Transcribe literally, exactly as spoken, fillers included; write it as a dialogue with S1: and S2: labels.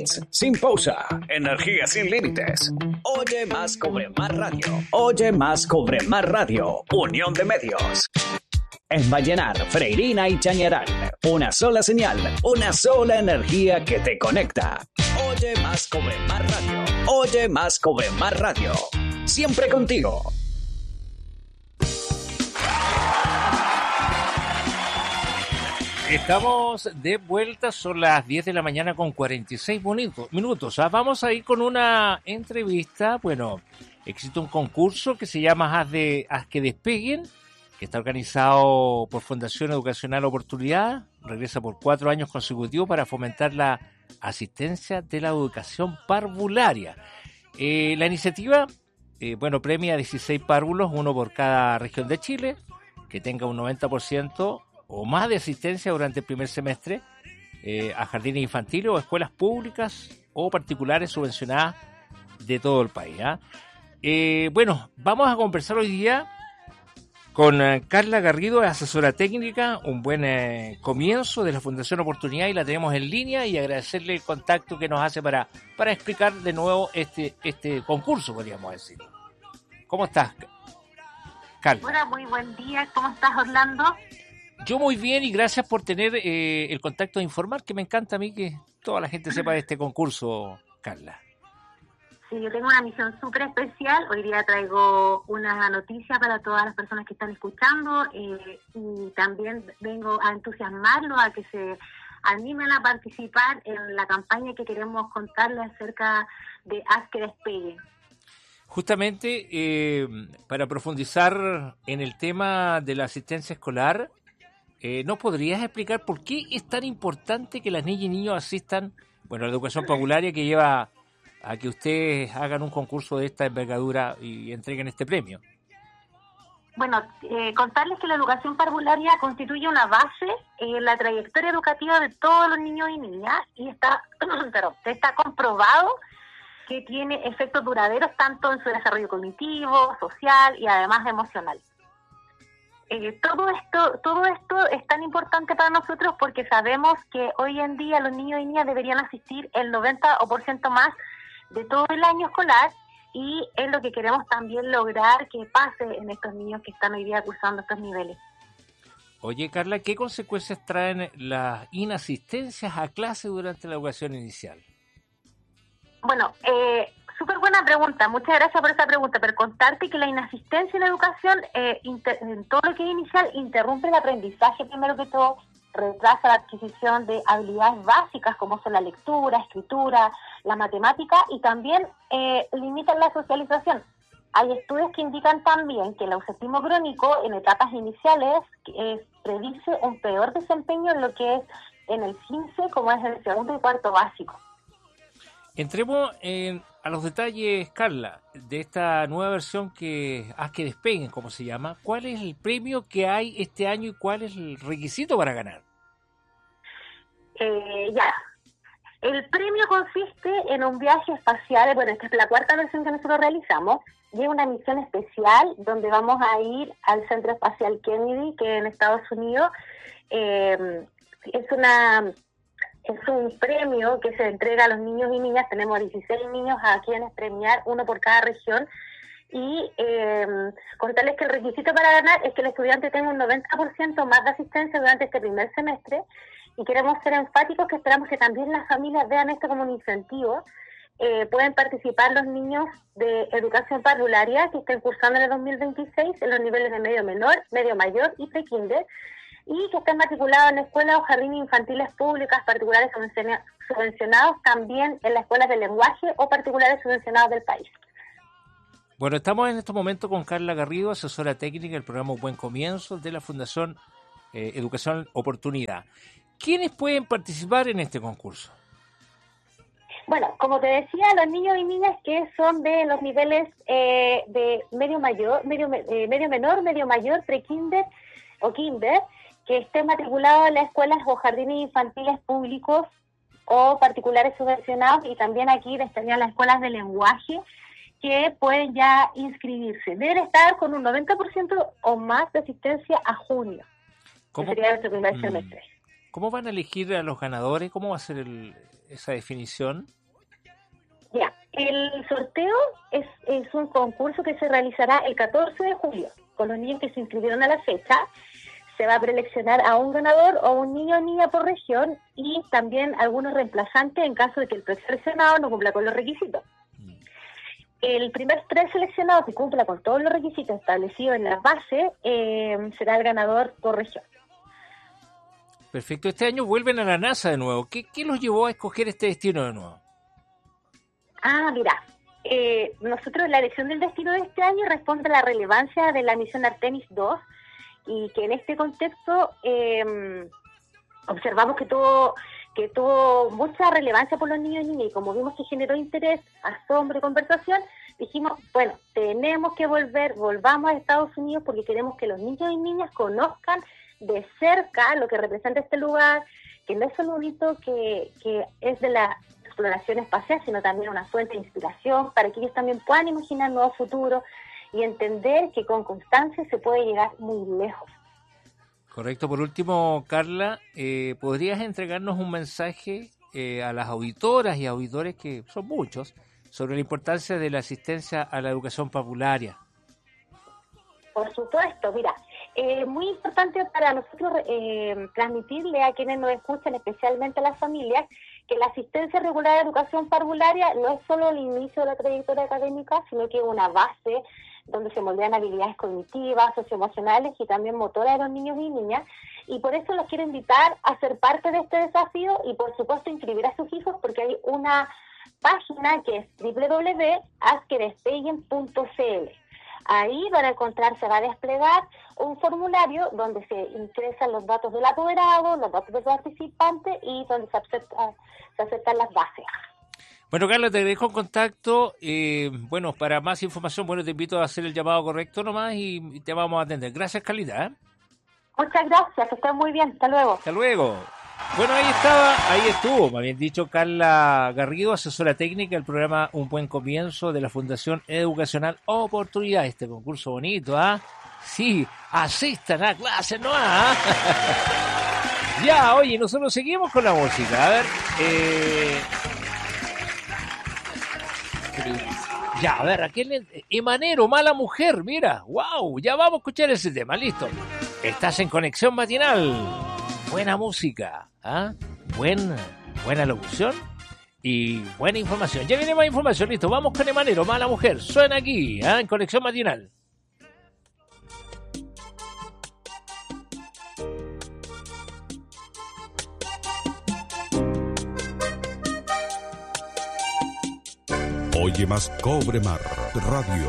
S1: Hits sin pausa, energía sin límites. Oye más, cobre más radio. Oye más, cobre más radio. Unión de medios. En Vallenar, Freirina y Chañaral. Una sola señal, una sola energía que te conecta. Oye más, cobre más radio. Oye más, cobre más radio. Siempre contigo.
S2: Estamos de vuelta, son las diez de la mañana con cuarenta y seis minutos. Ah, vamos a ir con una entrevista. Bueno, existe un concurso que se llama Haz, de, Haz que Despeguen, que está organizado por Fundación Educacional Oportunidad. Regresa por cuatro años consecutivos para fomentar la asistencia de la educación parvularia. Eh, la iniciativa, eh, bueno, premia a dieciséis párvulos, uno por cada región de Chile, que tenga un noventa por ciento o más de asistencia durante el primer semestre eh, a jardines infantiles o escuelas públicas o particulares subvencionadas de todo el país. ¿eh? Eh, bueno, vamos a conversar hoy día con eh, Carla Garrido, asesora técnica, un buen eh, comienzo de la Fundación Oportunidad, y la tenemos en línea, y agradecerle el contacto que nos hace para, para explicar de nuevo este, este concurso, podríamos decir. ¿Cómo estás, Carla?
S3: Hola, muy buen día. ¿Cómo estás, Orlando?
S2: Yo muy bien, y gracias por tener eh, el contacto de informar, que me encanta a mí que toda la gente sepa de este concurso, Carla.
S3: Sí, yo tengo una misión súper especial. Hoy día traigo una noticia para todas las personas que están escuchando eh, y también vengo a entusiasmarlos a que se animen a participar en la campaña que queremos contarles acerca de Haz que Despeguen.
S2: Justamente eh, para profundizar en el tema de la asistencia escolar, Eh, ¿nos podrías explicar por qué es tan importante que las niñas y niños asistan, bueno, a la educación parvularia, que lleva a que ustedes hagan un concurso de esta envergadura y entreguen este premio?
S3: Bueno, eh, contarles que la educación parvularia constituye una base en la trayectoria educativa de todos los niños y niñas, y está, perdón, está comprobado que tiene efectos duraderos tanto en su desarrollo cognitivo, social y además emocional. Eh, todo esto todo esto es tan importante para nosotros porque sabemos que hoy en día los niños y niñas deberían asistir el noventa por ciento más de todo el año escolar, y es lo que queremos también lograr que pase en estos niños que están hoy día cursando estos niveles.
S2: Oye, Carla, ¿qué consecuencias traen las inasistencias a clase durante la educación inicial?
S3: Bueno, eh, súper buena pregunta, muchas gracias por esa pregunta, pero contarte que la inasistencia en la educación, eh, inter, en todo lo que es inicial, interrumpe el aprendizaje, primero que todo, retrasa la adquisición de habilidades básicas como son la lectura, escritura, la matemática, y también eh, limitan la socialización. Hay estudios que indican también que el ausentismo crónico en etapas iniciales eh, predice un peor desempeño en lo que es en el quince, como es el segundo y cuarto básico.
S2: Entremos en, a los detalles, Carla, de esta nueva versión que Haz que Despeguen, como se llama. ¿Cuál es el premio que hay este año y cuál es el requisito para ganar?
S3: Eh, ya, el premio consiste en un viaje espacial. Bueno, esta es la cuarta versión que nosotros realizamos, y es una misión especial donde vamos a ir al Centro Espacial Kennedy, que en Estados Unidos eh, es una... Es un premio que se entrega a los niños y niñas. Tenemos dieciséis niños a quienes premiar, uno por cada región. Y eh, contarles que el requisito para ganar es que el estudiante tenga un noventa por ciento más de asistencia durante este primer semestre. Y queremos ser enfáticos que esperamos que también las familias vean esto como un incentivo. Eh, pueden participar los niños de educación parvularia que estén cursando en el dos mil veintiséis en los niveles de medio menor, medio mayor y pre-kinder, y que estén matriculados en escuelas o jardines infantiles públicas, particulares subvencionados, también en las escuelas de lenguaje o particulares subvencionados del país.
S2: Bueno, estamos en estos momentos con Carla Garrido, asesora técnica del programa Un Buen Comienzo de la Fundación eh, Educación Oportunidad. ¿Quiénes pueden participar en este concurso?
S3: Bueno, como te decía, los niños y niñas que son de los niveles eh, de medio mayor, medio, eh, medio menor, medio mayor, pre-kinder o kinder, que estén matriculados en las escuelas o jardines infantiles públicos o particulares subvencionados, y también aquí estarían las escuelas de lenguaje que pueden ya inscribirse. Deben estar con un noventa por ciento o más de asistencia a junio, que sería nuestro primer semestre.
S2: ¿Cómo van a elegir a los ganadores? ¿Cómo va a ser el, esa definición?
S3: Ya, el sorteo es, es un concurso que se realizará el catorce de julio. Con los niños que se inscribieron a la fecha, se va a preseleccionar a un ganador o un niño o niña por región y también algunos reemplazantes en caso de que el preseleccionado no cumpla con los requisitos. El primer tres seleccionado que cumpla con todos los requisitos establecidos en la base eh, será el ganador por región.
S2: Perfecto. Este año vuelven a la NASA de nuevo. ¿Qué, qué los llevó a escoger este destino de nuevo?
S3: Ah, mira, eh, nosotros la elección del destino de este año responde a la relevancia de la misión Artemis dos y que en este contexto eh, observamos que tuvo, que tuvo mucha relevancia por los niños y niñas y como vimos que generó interés, asombro y conversación, dijimos, bueno, tenemos que volver, volvamos a Estados Unidos porque queremos que los niños y niñas conozcan de cerca lo que representa este lugar, que no es solo un hito que, que es de la exploración espacial, sino también una fuente de inspiración para que ellos también puedan imaginar nuevos futuros y entender que con constancia se puede llegar muy lejos.
S2: Correcto. Por último, Carla, eh, ¿podrías entregarnos un mensaje eh, a las auditoras y auditores, que son muchos, sobre la importancia de la asistencia a la educación parvularia?
S3: Por supuesto, mira, es eh, muy importante para nosotros eh, transmitirle a quienes nos escuchan, especialmente a las familias, que la asistencia regular a la educación parvularia no es solo el inicio de la trayectoria académica, sino que es una base donde se moldean habilidades cognitivas, socioemocionales y también motoras de los niños y niñas, y por eso los quiero invitar a ser parte de este desafío y por supuesto inscribir a sus hijos porque hay una página que es doble u doble u doble u punto haz que despeguen punto c l. Ahí van a encontrar, se va a desplegar un formulario donde se ingresan los datos del apoderado, los datos del participante y donde se aceptan, se aceptan las bases.
S2: Bueno, Carla, te dejo en contacto. Eh, bueno, para más información, bueno, te invito a hacer el llamado correcto nomás y te vamos a atender. Gracias, Carlita. ¿eh?
S3: Muchas gracias, que estén muy bien. Hasta luego.
S2: Hasta luego. Bueno, ahí estaba, ahí estuvo, me habían dicho, Carla Garrido, asesora técnica del programa Un Buen Comienzo de la Fundación Educacional Oportunidad. Este concurso bonito, ¿ah? ¿eh? Sí, asistan a clases, ¿no? ¿Ah? Ya, oye, nosotros seguimos con la música. A ver, eh... ya, a ver, Raquel, Emanero, Mala Mujer, mira, wow, ya vamos a escuchar ese tema, listo. Estás en Conexión Matinal. Buena música, ¿ah? ¿eh? Buen, buena locución y buena información. Ya viene más información, listo. Vamos con Emanero, Mala Mujer. Suena aquí, ¿eh? En Conexión Matinal.
S4: Oye más Cobre Mar Radio.